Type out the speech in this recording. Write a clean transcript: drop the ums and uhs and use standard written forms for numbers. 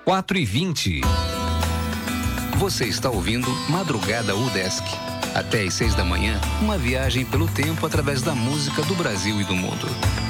4h20. Você está ouvindo Madrugada UDESC. Até às 6 da manhã, uma viagem pelo tempo através da música do Brasil e do mundo.